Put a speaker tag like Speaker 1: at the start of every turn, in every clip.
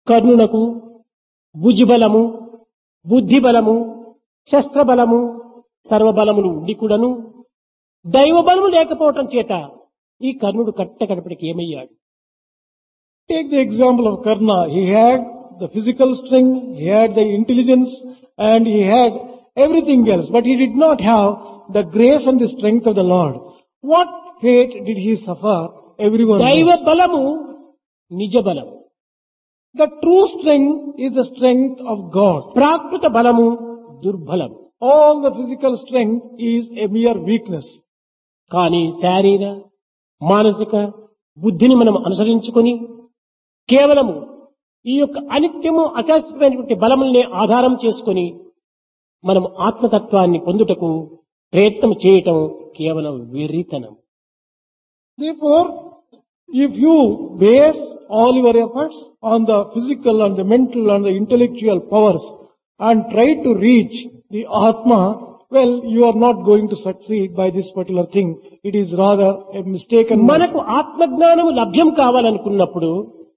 Speaker 1: కర్ణునకు భుజిబలము, బుద్ధిబలము, శస్త్రబలము, సర్వబలములు ఉండి కూడాను దైవబలము లేకపోవటం చేత ఈ కర్ణుడు కట్టకడపటికి ఏమయ్యాడు?
Speaker 2: Take the example of Karna. He had the physical strength, he had the intelligence, and he had everything else, but he did not have the grace and the strength of the Lord. What fate did he suffer? Everyone
Speaker 1: దైవ
Speaker 2: knows.
Speaker 1: బలము నిజ బలము,
Speaker 2: The true strength is the strength of God.
Speaker 1: ప్రాకృత బలము దుర్బలము.
Speaker 2: All the physical strength is a mere weakness.
Speaker 1: కానీ శారీర మానసిక బుద్ధిని మనం అనుసరించుకొని కేవలము ఈ యొక్క అనిత్యము అశాశ్వతమైనటువంటి బలములనే ఆధారం చేసుకొని మనం ఆత్మతత్వాన్ని పొందుటకు ప్రయత్నం చేయటం కేవలం వెర్రితనం.
Speaker 2: Therefore, if you base all your efforts on the physical and the mental and the intellectual powers and try to reach the Atma, well, you are not going to succeed by this particular thing. It is rather a mistaken method.
Speaker 1: మనకు ఆత్మజ్ఞానము లభ్యం కావాలనుకున్నప్పుడు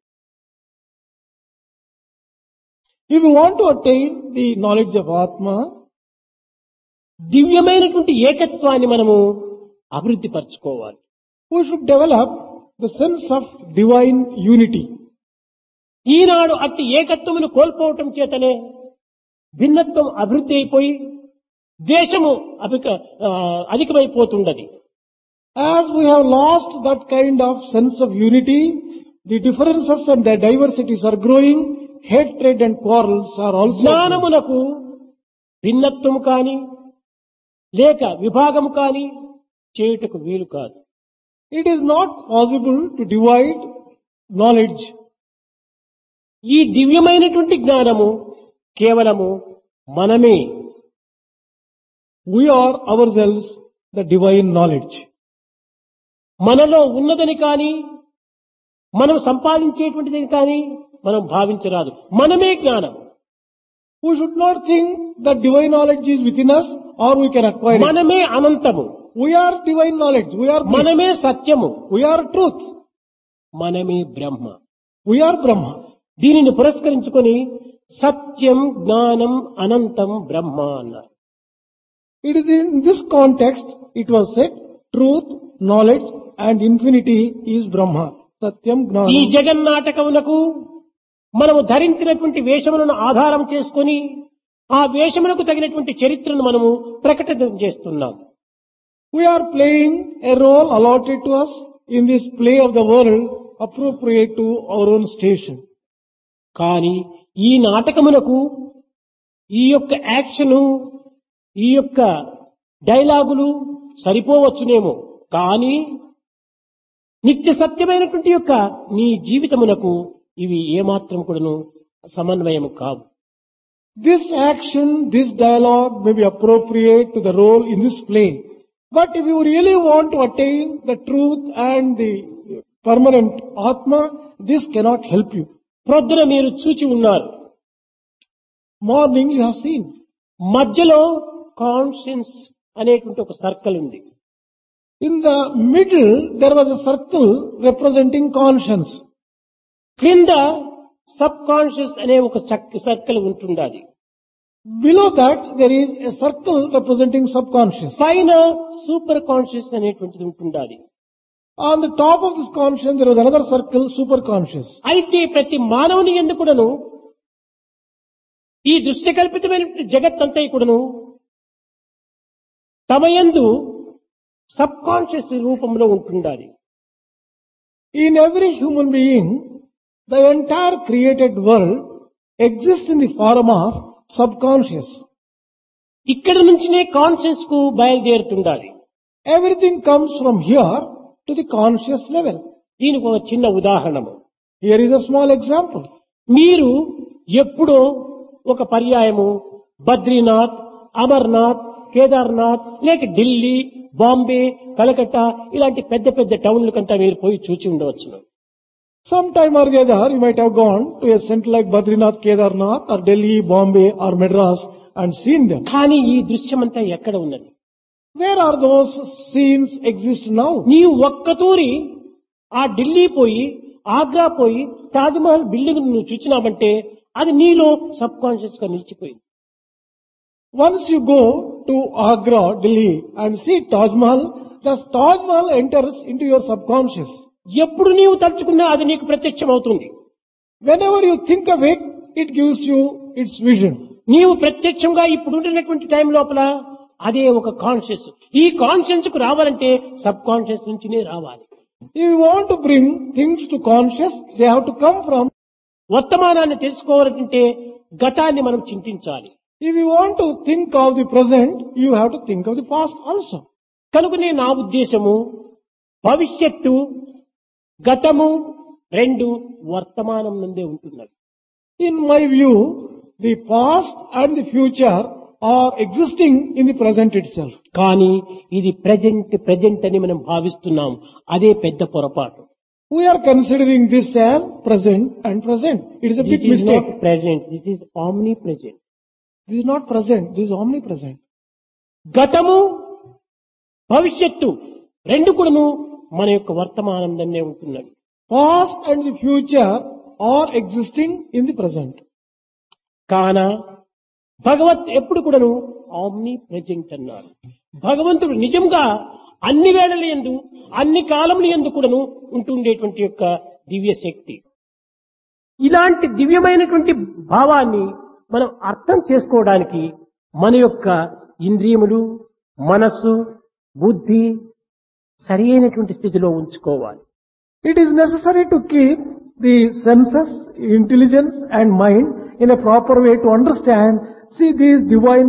Speaker 2: If you want to attain the knowledge of Atma,
Speaker 1: దివ్యమైనటువంటి ఏకత్వాన్ని మనము అభివృద్ధి పరచుకోవాలి.
Speaker 2: we should develop the sense of divine unity.
Speaker 1: ఈనాడు అట్టి ఏకత్వమును కోల్పోవటం చేతనే భిన్నత్వం అభివృద్ధి అయిపోయి ద్వేషము అధికమైపోతుండది.
Speaker 2: As we have lost that kind of sense of unity, the differences and the diversities are growing, hatred and quarrels are also growing.
Speaker 1: జ్ఞానమునకు భిన్నత్వము కాని లేక విభాగము కాని చేయుటకు వీలు కాదు.
Speaker 2: It is not possible to divide knowledge.
Speaker 1: ఈ దివ్యమైనటువంటి జ్ఞానము కేవలము మనమే.
Speaker 2: We are ourselves the divine knowledge.
Speaker 1: మనలో ఉన్నదని కాని మనం సంపాదించేటువంటిదని కాని మనం భావించరాదు. మనమే జ్ఞానం.
Speaker 2: We should not think that divine knowledge is within us or we can acquire it.
Speaker 1: మనమే అనంతము.
Speaker 2: We are divine knowledge. We are bliss.
Speaker 1: మనమే సత్యము.
Speaker 2: We are truth.
Speaker 1: మనమే బ్రహ్మ.
Speaker 2: We are Brahma.
Speaker 1: దీనిని పురస్కరించుకొని సత్యం జ్ఞానం అనంతం బ్రహ్మ అన్నారు.
Speaker 2: It is in this context it was said, truth, knowledge and infinity is Brahma. Satyam
Speaker 1: ఈ
Speaker 2: Gnanam.
Speaker 1: జగన్నాటకమునకు మనము ధరించినటువంటి వేషములను ఆధారం చేసుకొని ఆ వేషములకు తగినటువంటి చరిత్రను మనము ప్రకటన చేస్తున్నాం.
Speaker 2: We are playing a role allotted to us in this play of the world appropriate to our own station.
Speaker 1: కానీ ఈ నాటకమునకు ఈ యొక్క యాక్షను ఈ యొక్క డైలాగులు సరిపోవచ్చునేమో, కానీ నిత్య సత్యమైనటువంటి యొక్క నీ జీవితమునకు ఇవి ఏమాత్రం కూడాను సమన్వయం కావు.
Speaker 2: This action, this dialogue may be appropriate to the role in this play. But if you really want to attain the truth and the permanent Atma, this cannot help you.
Speaker 1: ప్రొద్దున మీరు చూచి ఉన్నారు,
Speaker 2: Morning you have seen.
Speaker 1: మధ్యలో conscience అనేటువంటి ఒక circle ఉంది.
Speaker 2: In the middle, there was a circle representing conscience.
Speaker 1: క్రింద sub conscious అనే ఒక సర్కిల్ ఉంటుండాలి.
Speaker 2: Below that, there is a circle representing subconscious.
Speaker 1: పైన సూపర్ కాన్షియస్ అనేటువంటిది ఉంటుండాలి.
Speaker 2: On the top of this conscience, there was another circle, superconscious.
Speaker 1: అయితే ప్రతి మానవుని యందు కూడాను ఈ దృశ్యకల్పితమైనటువంటి జగత్తంతా కూడాను తమ యందు సబ్ కాన్షియస్ రూపంలో ఉంటుండాలి.
Speaker 2: In every human being, the entire created world exists in the form of subconscious.
Speaker 1: ఇక్కడ నుంచినే కాన్షియస్ కు బయలుదేరుతుండాలి.
Speaker 2: Everything comes from here to the conscious level.
Speaker 1: దీనికి ఒక చిన్న ఉదాహరణము.
Speaker 2: Here is a small example.
Speaker 1: మీరు ఎప్పుడో ఒక పర్యాయము బద్రీనాథ్, అమర్నాథ్, కేదార్నాథ్ లేక ఢిల్లీ, బాంబే, కలకత్తా ఇలాంటి పెద్ద పెద్ద టౌన్లకంతా మీరు పోయి చూచి ఉండవచ్చును.
Speaker 2: Sometime or the other, you might have gone to a center like Badrinath, Kedarnath or Delhi, Bombay or Madras and seen them.
Speaker 1: కానీ ఈ దృశ్యమంతా ఎక్కడ ఉన్నది?
Speaker 2: Where are those scenes exist now?
Speaker 1: నీవు ఒక్కతూరి ఆ ఢిల్లీ పోయి ఆగ్రా పోయి తాజ్మహల్ బిల్డింగ్ నువ్వు చూచినావంటే అది నీలో సబ్ కాన్షియస్ గా నిలిచిపోయింది.
Speaker 2: Once you go to Agra, Delhi and see Taj Mahal, the Taj Mahal enters into your subconscious.
Speaker 1: ఎప్పుడు నీవు తలుచుకున్నా అది నీకు ప్రత్యక్షం అవుతుంది.
Speaker 2: Whenever you think of it, it gives you its vision.
Speaker 1: నీవు ప్రత్యక్షంగా ఇప్పుడు ఉంటున్నటువంటి టైం లోపల అదే ఒక కాన్షియస్. ఈ కాన్షియస్ కు రావాలంటే సబ్ కాన్షియస్ నుంచినే రావాలి.
Speaker 2: If you want to bring things to conscious, they have to come from.
Speaker 1: వర్తమానాన్ని తెలుసుకోవాలంటే గతాన్ని మనం చింతించాలి.
Speaker 2: If you want to think of the present, you have to think of the past also.
Speaker 1: కనుకనే నా ఉద్దేశము భవిష్యత్తు గతము రెండు వర్తమానం నుండే ఉంటున్నది.
Speaker 2: In my view, the past and the future are existing in the present itself.
Speaker 1: కానీ ఇది ప్రెజెంట్ అని మనం భావిస్తున్నాం. అదే పెద్ద పొరపాటు.
Speaker 2: We are considering this as present and present. It is a big
Speaker 1: This is
Speaker 2: mistake.
Speaker 1: not present. This is omnipresent.
Speaker 2: This is not present. This is omnipresent.
Speaker 1: గతము భవిష్యత్తు రెండు కూడాను మన యొక్క వర్తమానంలోనే ఉంటున్నవి.
Speaker 2: Past and the future are existing in the present.
Speaker 1: కాన భగవత్ ఎప్పుడు కూడాను omni present అన్నారు. భగవంతుడు నిజంగా అన్ని వేళల యందు అన్ని కాలముల యందు కూడాను ఉంటుండేటువంటి యొక్క దివ్య శక్తి. ఇలాంటి దివ్యమైనటువంటి భావాన్ని మనం అర్థం చేసుకోవడానికి మన యొక్క ఇంద్రియములు, మనస్సు, బుద్ధి సరి అయినటువంటి స్థితిలో ఉంచుకోవాలి.
Speaker 2: It is necessary to keep the senses, intelligence and mind in a proper way to understand, see these divine.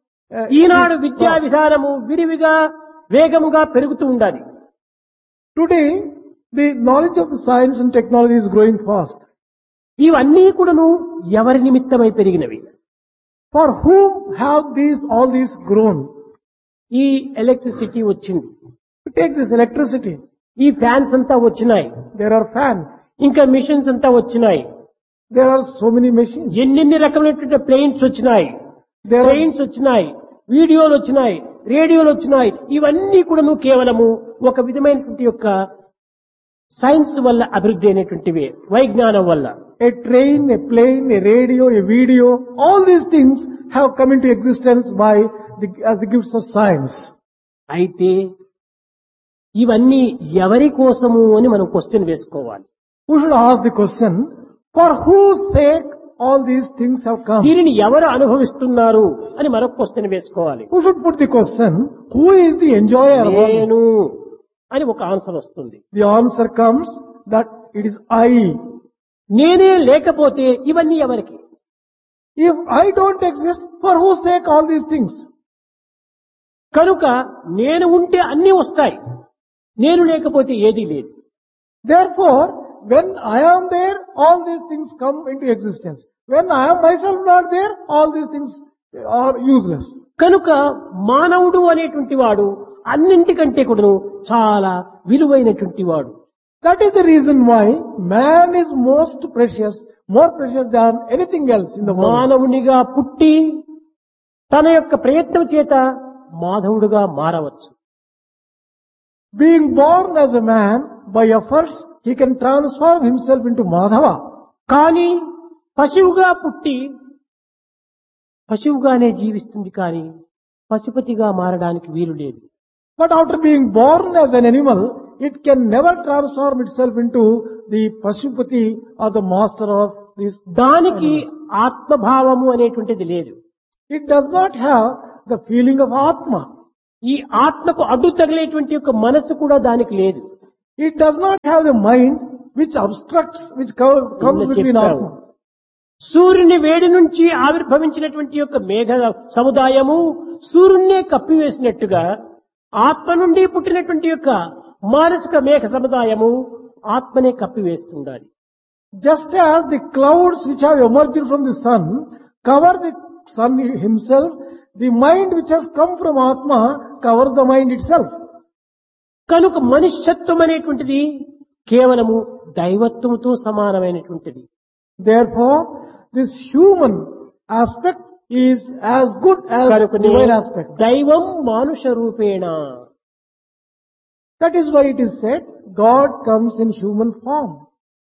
Speaker 1: ఈనాడు విద్యా విధానము విరివిగా వేగంగా పెరుగుతూ ఉండాలి.
Speaker 2: Today, the knowledge of the science and technology is growing fast.
Speaker 1: ఇవన్నీ కూడాను ఎవరి నిమిత్తమై పెరిగినవి?
Speaker 2: For whom have all these grown?
Speaker 1: ఈ ఎలక్ట్రిసిటీ వచ్చింది,
Speaker 2: To take this electricity,
Speaker 1: ఈ ఫ్యాన్స్ అంతా వచ్చినాయి,
Speaker 2: there are fans,
Speaker 1: ఇంకా మిషన్స్ అంతా వచ్చినాయి,
Speaker 2: there are so many machines,
Speaker 1: ఎన్నెన్ని రకమైనటువంటి ప్లేన్స్ వచ్చినాయి,
Speaker 2: there are,
Speaker 1: ట్రైన్స్ వచ్చినాయి, వీడియోలు వచ్చినాయి, రేడియోలు వచ్చినాయి. ఇవన్నీ కూడాను కేవలము ఒక విధమైనటువంటి యొక్క సైన్స్ వల్ల అభివృద్ధి అయినటువంటివి, వైజ్ఞానం వల్ల.
Speaker 2: a train, a plane, a radio, a video, all these things have come into existence as the gifts of science.
Speaker 1: అయితే ఇవన్నీ ఎవరి కోసము అని మనం క్వశ్చన్ వేసుకోవాలి.
Speaker 2: We should ask the question, for whose sake all these things have come?
Speaker 1: దీనిని ఎవరు అనుభవిస్తున్నారు అని మరొక క్వశ్చన్ వేసుకోవాలి.
Speaker 2: Who should put the question, who is the enjoyer of all this?
Speaker 1: నేను అని ఒక ఆన్సర్ వస్తుంది.
Speaker 2: The answer comes that it is I.
Speaker 1: నేనే లేకపోతే ఇవన్నీ ఎవరికి?
Speaker 2: If I don't exist, for whose sake all these things?
Speaker 1: కనుక నేను ఉంటే అన్నీ వస్తాయి, నేను లేకపోతే ఏదీ లేదు.
Speaker 2: Therefore, when I am there, all these things come into existence. When I am myself not there, all these things are useless.
Speaker 1: కనుక మానవుడు అనేటువంటి వాడు అన్నింటికంటే కూడా చాలా విలువైనటువంటి వాడు.
Speaker 2: That is the reason why man is most precious, more precious than anything else in the world.
Speaker 1: మానవునిగా పుట్టి తన యొక్క ప్రయత్నం చేత మాధవుడుగా మారవచ్చు.
Speaker 2: Being born as a man, by efforts, he can transform himself into Madhava.
Speaker 1: కానీ పశువుగా పుట్టి పశువుగానే జీవిస్తుంది, కానీ పశుపతిగా మారడానికి వీలు లేదు.
Speaker 2: But after being born as an animal, it can never transform itself into the Pashupati or the master of this.
Speaker 1: దానికి ఆత్మభావము అనేటువంటిది లేదు.
Speaker 2: It does not have the feeling of Atma.
Speaker 1: ఈ ఆత్మకు అడ్డు తగిలేటువంటి యొక్క మనసు కూడా దానికి లేదు.
Speaker 2: It does not have the mind which obstructs, which comes between Atma.
Speaker 1: సూర్యుని వేడి నుంచి ఆవిర్భవించినటువంటి యొక్క మేఘ సముదాయము సూర్యున్నే కప్పివేసినట్టుగా ఆత్మ నుండి పుట్టినటువంటి యొక్క మానసిక మేఘ సముదాయము ఆత్మనే కప్పివేస్తుండాలి.
Speaker 2: Just as the clouds which have emerged from the sun cover the sun himself, the mind which has come from Atma covers the mind itself.
Speaker 1: కనుక మనుష్యత్వం అనేటువంటిది కేవలము దైవత్వముతో సమానమైనటువంటిది.
Speaker 2: Therefore, this human aspect is as good as divine aspect.
Speaker 1: దైవం మానుష రూపేణ.
Speaker 2: That is why it is said, God comes in human form.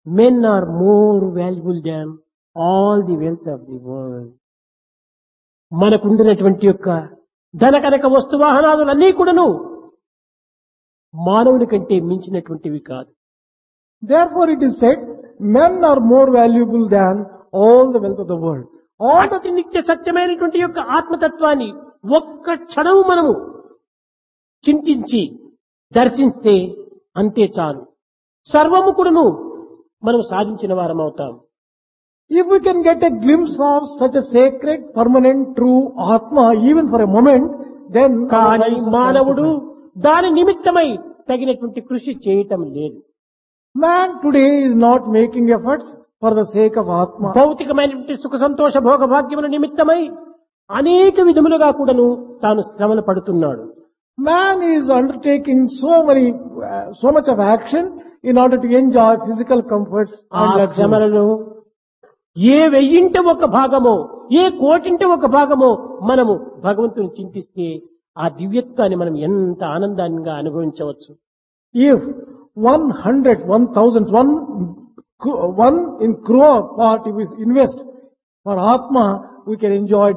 Speaker 1: men are more valuable than all the wealth of the world. మనకుండినటువంటి యొక్క ధన కనక వస్తువాహనాదులన్నీ కూడాను మానవుని కంటే మించినటువంటివి కాదు.
Speaker 2: Therefore it is said, men are more valuable than all the wealth of the world. All the
Speaker 1: అతి నిత్య సత్యమైనటువంటి యొక్క ఆత్మతత్వాన్ని ఒక్క క్షణము మనము చింతించి దర్శిస్తే అంతే చాలు, సర్వము కూడాను మనం సాధించిన వారం అవుతాం.
Speaker 2: If we can get a glimpse of such a sacred, permanent, true Atma, even for a moment, then our
Speaker 1: కానీ
Speaker 2: lives are
Speaker 1: మానవుడు
Speaker 2: sanctified.
Speaker 1: దాని నిమిత్తమై తగినటువంటి కృషి చేయటం లేదు.
Speaker 2: Man today is not making efforts for the sake of Atma.
Speaker 1: భౌతికమైనటువంటి సుఖ సంతోష భోగ భాగ్యముల నిమిత్తమై అనేక విధములుగా కూడాను తాను శ్రమలు పడుతున్నాడు.
Speaker 2: Man is undertaking so much of action in order to enjoy physical comforts
Speaker 1: ఆ
Speaker 2: and luxuries.
Speaker 1: శ్రమలలో ఏ వెయ్యింట ఒక భాగమో, ఏ కోటింట ఒక భాగమో మనము భగవంతుని చింతిస్తే ఆ దివ్యత్వాన్ని మనం ఎంత ఆనందంగా అనుభవించవచ్చు.
Speaker 2: If 100, 1000, one in crore part if we invest for Atma, we can enjoy